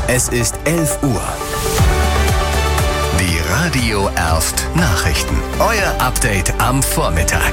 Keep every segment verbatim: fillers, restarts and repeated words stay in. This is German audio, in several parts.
Es ist elf Uhr. Die Radio Erft Nachrichten. Euer Update am Vormittag.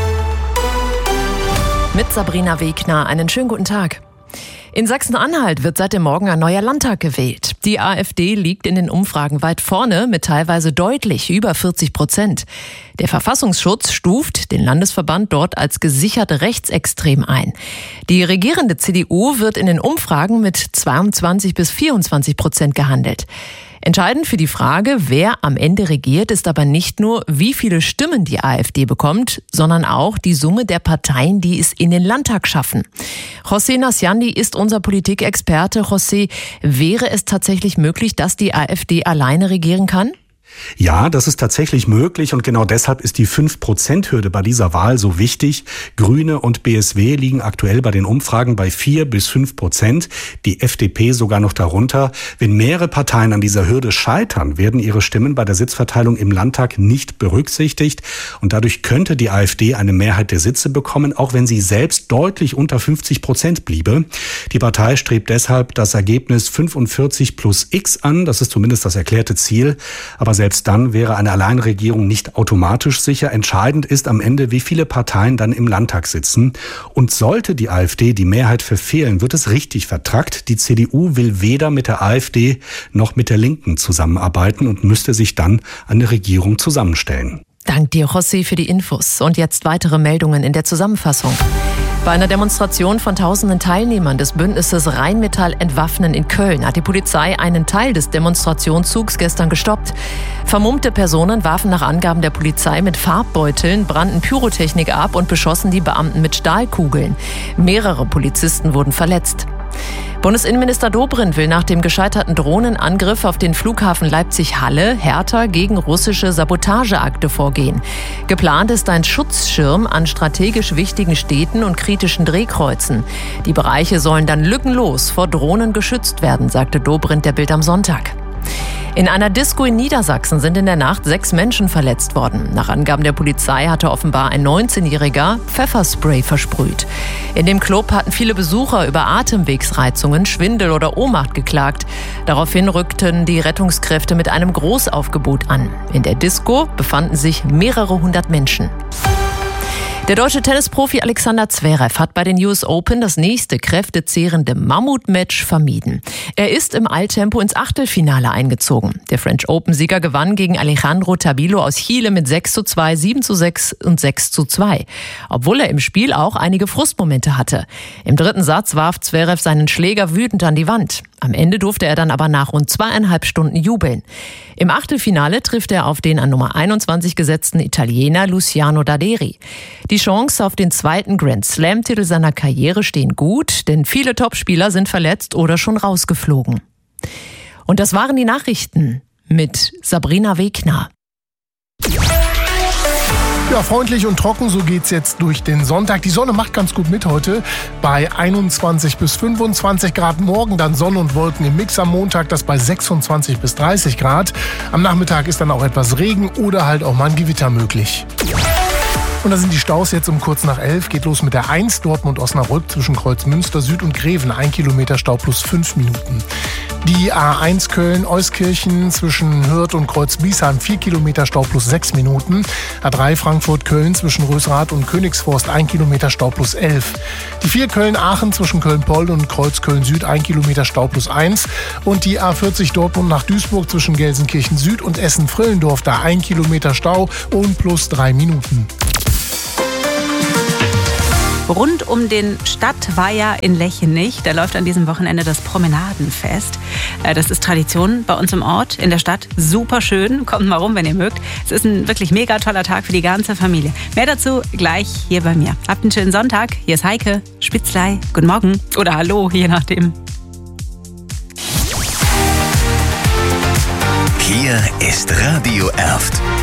Mit Sabrina Wegner. Einen schönen guten Tag. In Sachsen-Anhalt wird seit dem Morgen ein neuer Landtag gewählt. Die AfD liegt in den Umfragen weit vorne mit teilweise deutlich über vierzig Prozent. Der Verfassungsschutz stuft den Landesverband dort als gesichert rechtsextrem ein. Die regierende C D U wird in den Umfragen mit zweiundzwanzig bis vierundzwanzig Prozent gehandelt. Entscheidend für die Frage, wer am Ende regiert, ist aber nicht nur, wie viele Stimmen die AfD bekommt, sondern auch die Summe der Parteien, die es in den Landtag schaffen. José Nasciandi ist unser Politikexperte. José, wäre es tatsächlich möglich, dass die AfD alleine regieren kann? Ja, das ist tatsächlich möglich und genau deshalb ist die fünf Prozent Hürde bei dieser Wahl so wichtig. Grüne und B S W liegen aktuell bei den Umfragen bei vier bis fünf Prozent, die F D P sogar noch darunter. Wenn mehrere Parteien an dieser Hürde scheitern, werden ihre Stimmen bei der Sitzverteilung im Landtag nicht berücksichtigt und dadurch könnte die AfD eine Mehrheit der Sitze bekommen, auch wenn sie selbst deutlich unter fünfzig Prozent bliebe. Die Partei strebt deshalb das Ergebnis fünfundvierzig plus X an, das ist zumindest das erklärte Ziel, aber selbst dann wäre eine Alleinregierung nicht automatisch sicher. Entscheidend ist am Ende, wie viele Parteien dann im Landtag sitzen. Und sollte die AfD die Mehrheit verfehlen, wird es richtig vertrackt. Die C D U will weder mit der AfD noch mit der Linken zusammenarbeiten und müsste sich dann eine Regierung zusammenstellen. Dank dir, José, für die Infos. Und jetzt weitere Meldungen in der Zusammenfassung. Bei einer Demonstration von tausenden Teilnehmern des Bündnisses Rheinmetall Entwaffnen in Köln hat die Polizei einen Teil des Demonstrationszugs gestern gestoppt. Vermummte Personen warfen nach Angaben der Polizei mit Farbbeuteln, brannten Pyrotechnik ab und beschossen die Beamten mit Stahlkugeln. Mehrere Polizisten wurden verletzt. Bundesinnenminister Dobrindt will nach dem gescheiterten Drohnenangriff auf den Flughafen Leipzig-Halle härter gegen russische Sabotageakte vorgehen. Geplant ist ein Schutzschirm an strategisch wichtigen Städten und kritischen Drehkreuzen. Die Bereiche sollen dann lückenlos vor Drohnen geschützt werden, sagte Dobrindt der Bild am Sonntag. In einer Disco in Niedersachsen sind in der Nacht sechs Menschen verletzt worden. Nach Angaben der Polizei hatte offenbar ein neunzehnjähriger Pfefferspray versprüht. In dem Club hatten viele Besucher über Atemwegsreizungen, Schwindel oder Ohnmacht geklagt. Daraufhin rückten die Rettungskräfte mit einem Großaufgebot an. In der Disco befanden sich mehrere hundert Menschen. Der deutsche Tennisprofi Alexander Zverev hat bei den U S Open das nächste kräftezehrende Mammutmatch vermieden. Er ist im Eiltempo ins Achtelfinale eingezogen. Der French Open-Sieger gewann gegen Alejandro Tabilo aus Chile mit sechs zu zwei, sieben zu sechs und sechs zu zwei. Obwohl er im Spiel auch einige Frustmomente hatte. Im dritten Satz warf Zverev seinen Schläger wütend an die Wand. Am Ende durfte er dann aber nach rund zweieinhalb Stunden jubeln. Im Achtelfinale trifft er auf den an Nummer einundzwanzig gesetzten Italiener Luciano Daderi. Die Chancen auf den zweiten Grand-Slam-Titel seiner Karriere stehen gut, denn viele Topspieler sind verletzt oder schon rausgeflogen. Und das waren die Nachrichten mit Sabrina Wegner. Ja, freundlich und trocken, so geht's jetzt durch den Sonntag. Die Sonne macht ganz gut mit heute bei einundzwanzig bis fünfundzwanzig Grad. Morgen dann Sonne und Wolken im Mix, am Montag das bei sechsundzwanzig bis dreißig Grad. Am Nachmittag ist dann auch etwas Regen oder halt auch mal ein Gewitter möglich. Und da sind die Staus jetzt um kurz nach elf. Geht los mit der eins Dortmund-Osnabrück zwischen Kreuzmünster Süd und Greven. Ein Kilometer Stau plus fünf Minuten. Die A eins Köln-Euskirchen zwischen Hürth und Kreuz-Biesheim. Vier Kilometer Stau plus sechs Minuten. A drei Frankfurt-Köln zwischen Rösrath und Königsforst. Ein Kilometer Stau plus elf. Die vier Köln-Aachen zwischen Köln-Poll und Kreuz-Köln-Süd. Ein Kilometer Stau plus eins. Und die A vierzig Dortmund nach Duisburg zwischen Gelsenkirchen Süd und Essen-Frillendorf. Da ein Kilometer Stau und plus drei Minuten. Rund um den Stadtweiher in Lechenich, da läuft an diesem Wochenende das Promenadenfest. Das ist Tradition bei uns im Ort, in der Stadt. Super schön, kommt mal rum, wenn ihr mögt. Es ist ein wirklich mega toller Tag für die ganze Familie. Mehr dazu gleich hier bei mir. Habt einen schönen Sonntag. Hier ist Heike Spitzlei. Guten Morgen oder Hallo, je nachdem. Hier ist Radio Erft.